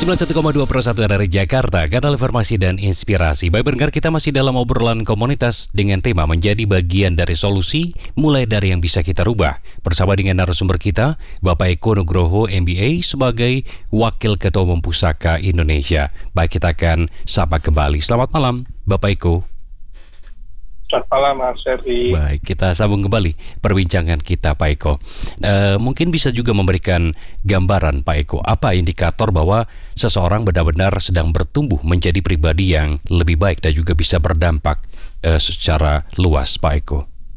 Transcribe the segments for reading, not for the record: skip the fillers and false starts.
91,2 Pro 1 dari Jakarta, kanal informasi dan inspirasi. Baik pendengar, kita masih dalam obrolan komunitas dengan tema menjadi bagian dari solusi, mulai dari yang bisa kita rubah. Bersama dengan narasumber kita, Bapak Eko Nugroho MBA sebagai Wakil Ketua Umum Pusaka Indonesia. Baik, kita akan sapa kembali. Selamat malam, Bapak Eko. Selamat malam, Mas Ferdi. Baik, kita sambung kembali perbincangan kita, Pak Eko. Mungkin bisa juga memberikan gambaran, Pak Eko, apa indikator bahwa seseorang benar-benar sedang bertumbuh menjadi pribadi yang lebih baik dan juga bisa berdampak secara luas, Pak Eko?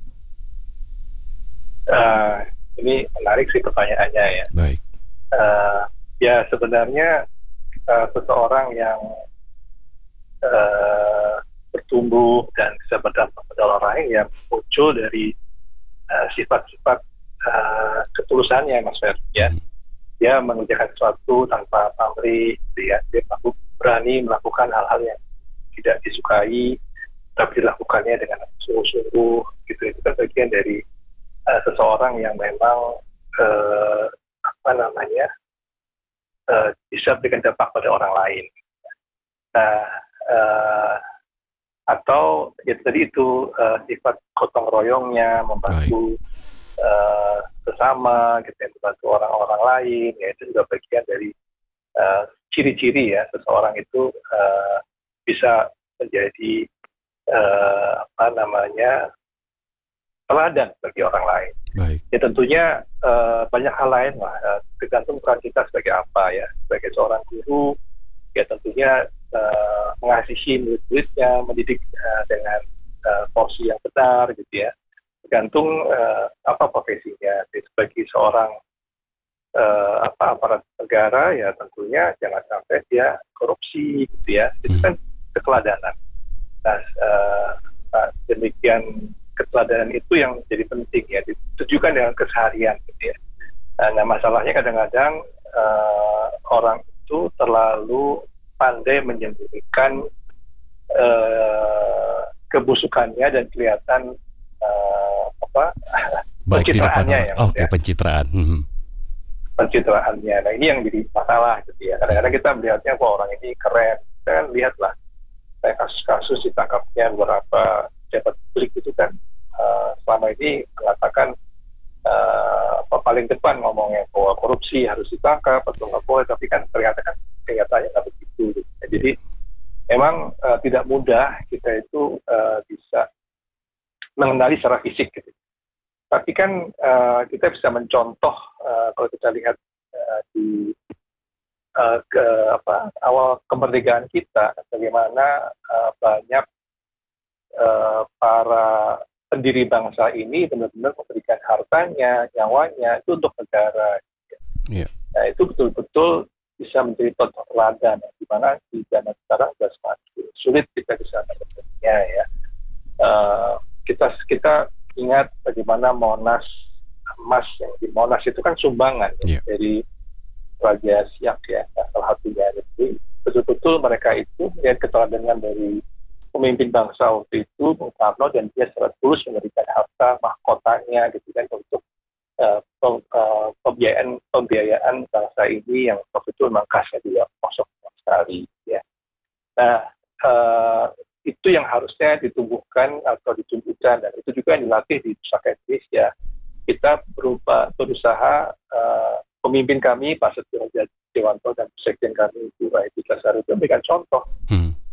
Ini menarik sih pertanyaannya ya. Baik. Ya sebenarnya seseorang yang bertumbuh dan bisa berdampak pada orang lain yang muncul dari sifat-sifat ketulusannya, Mas Fer. Ya, dia mengerjakan sesuatu tanpa pamrih, dia berani melakukan hal-hal yang tidak disukai, tapi dilakukannya dengan sungguh-sungguh. Gitu, itu kan bagian dari seseorang yang memang bisa berikan dampak pada orang lain. Nah, atau ya tadi itu sifat gotong royongnya, membantu sesama, gitu, membantu orang-orang lain, ya itu juga bagian dari ciri-ciri ya seseorang itu bisa menjadi teladan bagi orang lain. Baik. Ya tentunya banyak hal lain lah, tergantung peran kita sebagai apa ya, sebagai seorang guru, ya tentunya mengasihi murid-muridnya, mendidik dengan porsi yang benar, gitu ya. Tergantung apa profesinya. Sebagai seorang aparat negara, ya tentunya jangan sampai dia korupsi, gitu ya. Itu kan keteladanan. Nah, demikian keteladanan itu yang jadi penting ya, ditujukan dengan keseharian, gitu ya. Nah, masalahnya kadang-kadang orang itu terlalu pandai menyembunyikan kebusukannya dan kelihatan pencitraannya ya. Oke, pencitraan. Pencitraannya. Nah, ini yang jadi masalah, gitu ya. Kadang-kadang kita melihatnya, orang ini keren. Kita kan lihatlah kasus-kasus ditangkapnya beberapa pejabat publik itu kan selama ini mengatakan paling depan ngomongnya bahwa korupsi harus ditangkap atau nggak boleh, tapi kan ternyata kan kenyataannya nggak begitu. Jadi memang tidak mudah kita itu bisa mengenali secara fisik, gitu. Tapi kan kita bisa mencontoh kalau kita lihat di awal kemerdekaan kita, bagaimana banyak para pendiri bangsa ini benar-benar memberikan hartanya, nyawanya itu untuk negara. Yeah. Nah, itu betul-betul bisa menjadi contoh teladan, di mana di zaman sekarang sudah semakin sulit kita bisa mendapatkannya ya. Kita ingat bagaimana Monas, emas yang di Monas itu kan sumbangan dari Raja Siak ya, salah satunya. Jadi betul-betul mereka itu melihat keteladanan dari pemimpin bangsa waktu itu, Bung Karno, dan dia secara tulus memberikan harta mahkotanya, gitu kan, untuk pembiayaan bangsa ini yang waktu itu memang kasnya juga kosong sekali. Ya. Nah, itu yang harusnya ditumbuhkan atau ditumbuhkan, dan itu juga yang dilatih di Pusaka Indonesia. Kita berusaha pemimpin kami, Pak Setio Hadi Dewanto, dan sekjen kami, Bu Raiti Kasari, itu memberikan contoh